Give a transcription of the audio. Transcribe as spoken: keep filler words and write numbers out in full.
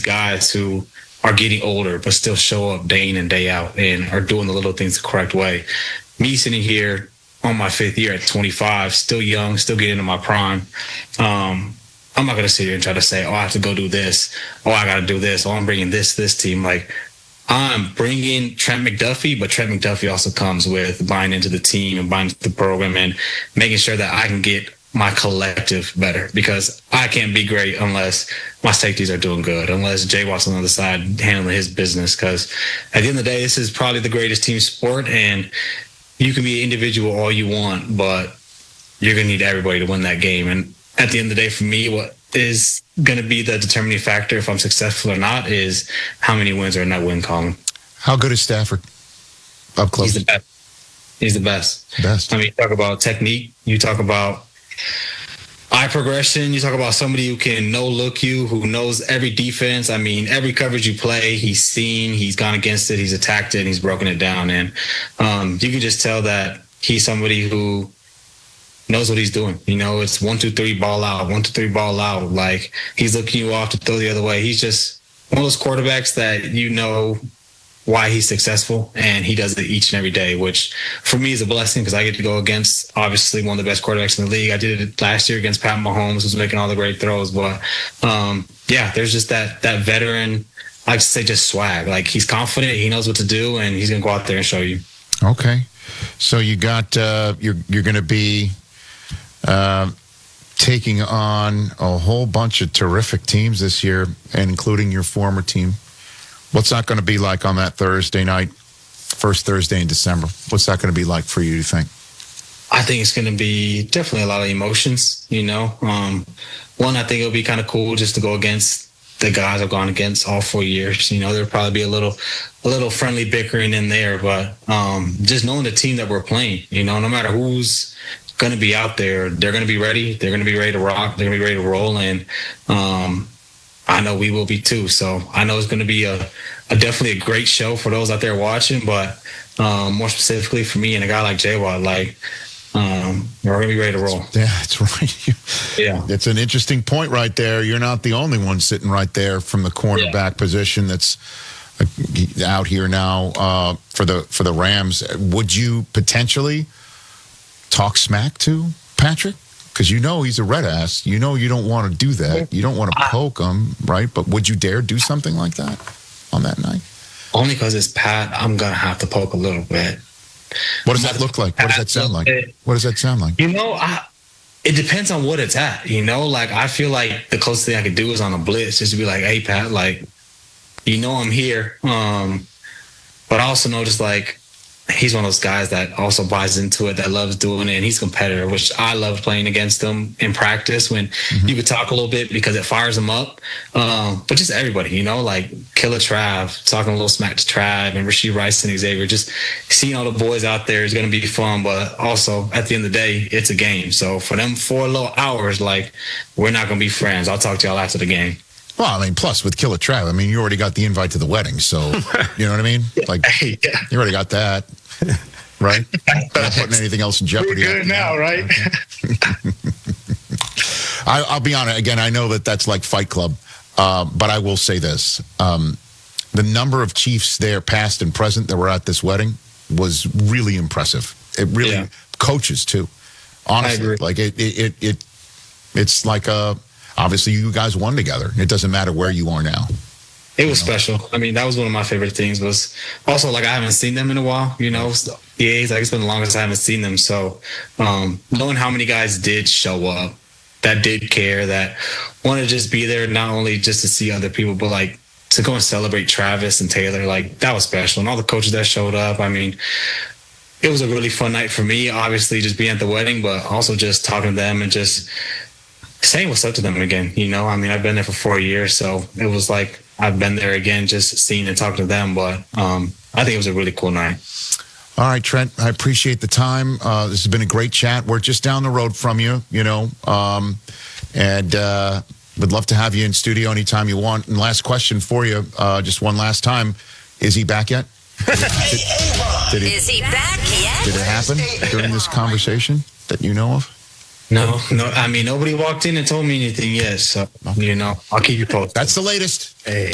guys who are getting older but still show up day in and day out and are doing the little things the correct way. Me sitting here on my fifth year at twenty-five, still young, still getting into my prime. Um, I'm not going to sit here and try to say, oh, I have to go do this. Oh, I got to do this. Oh, I'm bringing this, this team. Like, I'm bringing Trent McDuffie, but Trent McDuffie also comes with buying into the team and buying into the program and making sure that I can get my collective better, because I can't be great unless my safeties are doing good, unless Jay Watt's on the side handling his business. Because at the end of the day, this is probably the greatest team sport, and you can be an individual all you want, but you're going to need everybody to win that game. And at the end of the day, for me, what is going to be the determining factor if I'm successful or not is how many wins are in that win column. How good is Stafford up close? He's the best. He's the best. Best. I mean, you talk about technique. You talk about eye progression. You talk about somebody who can no-look you, who knows every defense. I mean, every coverage you play, he's seen, he's gone against it, he's attacked it, and he's broken it down. And um, you can just tell that he's somebody who knows what he's doing. You know, it's one, two, three, ball out, one, two, three, ball out. Like, he's looking you off to throw the other way. He's just one of those quarterbacks that you know why he's successful, and he does it each and every day, which for me is a blessing because I get to go against obviously one of the best quarterbacks in the league. I did it last year against Pat Mahomes, who's making all the great throws. But um, yeah, there's just that that veteran, I like to say, just swag. Like, he's confident, he knows what to do, and he's gonna go out there and show you. Okay, so you got uh, you're you're gonna be uh, taking on a whole bunch of terrific teams this year, including your former team. What's that going to be like on that Thursday night, first Thursday in December? What's that going to be like for you, do you think? I think it's going to be definitely a lot of emotions, you know. Um, one, I think it'll be kind of cool just to go against the guys I've gone against all four years. You know, there'll probably be a little a little friendly bickering in there, but um, just knowing the team that we're playing, you know, no matter who's going to be out there, they're going to be ready. They're going to be ready to rock. They're going to be ready to roll. And um, I know we will be too. So I know it's going to be a, a definitely a great show for those out there watching, but um, more specifically for me and a guy like Jay Watt, like um, we're going to be ready to roll. Yeah, that's right. Yeah. It's an interesting point right there. You're not the only one sitting right there from the cornerback yeah. position that's out here now uh, for the for the Rams. Would you potentially talk smack to Patrick? Because you know he's a red ass. You know you don't want to do that. You don't want to poke him, right? But would you dare do something like that on that night? Only because it's Pat, I'm going to have to poke a little bit. What does that look like? What does that sound like? What does that sound like? You know, I, it depends on what it's at. You know, like, I feel like the closest thing I could do is on a blitz, just to be like, hey, Pat, like, you know I'm here. Um, but I also know just like, he's one of those guys that also buys into it, that loves doing it, and he's competitive, which I love playing against him in practice when mm-hmm. you could talk a little bit because it fires him up. Um, but just everybody, you know, like Killer Trav, talking a little smack to Trav and Rashee Rice and Xavier, just seeing all the boys out there is going to be fun. But also, at the end of the day, it's a game. So for them four little hours, like, we're not going to be friends. I'll talk to y'all after the game. Well, I mean, plus with Killer Trav, I mean, you already got the invite to the wedding, so you know what I mean? Like, yeah. You already got that, right? Not putting anything else in jeopardy. We're good now, right? I, I'll be honest. Again, I know that that's like Fight Club, uh, but I will say this: um, the number of Chiefs there, past and present, that were at this wedding was really impressive. It really, yeah. Coaches too. Honestly, like it, it, it, it, it's like a. Obviously, you guys won together. It doesn't matter where you are now. It was you know? special. I mean, that was one of my favorite things. Was also, like, I haven't seen them in a while. You know, yeah, it's like it's been the longest I haven't seen them. So, um, knowing how many guys did show up, that did care, that wanted to just be there, not only just to see other people, but like to go and celebrate Travis and Taylor, like that was special. And all the coaches that showed up. I mean, it was a really fun night for me. Obviously, just being at the wedding, but also just talking to them and just saying what's up to them again. You know, I mean, I've been there for four years, so it was like I've been there again, just seeing and talking to them. But um, I think it was a really cool night. All right, Trent, I appreciate the time. Uh, this has been a great chat. We're just down the road from you, you know, um, and uh, would love to have you in studio anytime you want. And last question for you, uh, just one last time. Is he back yet? Did, did, did he, Is he back yet? Did it happen during this conversation that you know of? No, no. I mean, nobody walked in and told me anything yet. So, you know, I'll keep you posted. That's the latest. Hey.